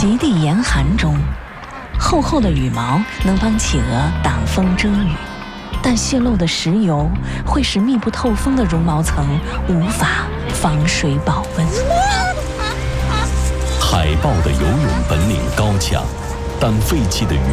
极地严寒中，厚厚的羽毛能帮企鹅挡风遮雨，但泄漏的石油会使密不透风的绒毛层无法防水保温。 海豹的游泳本领高强，但废弃的羽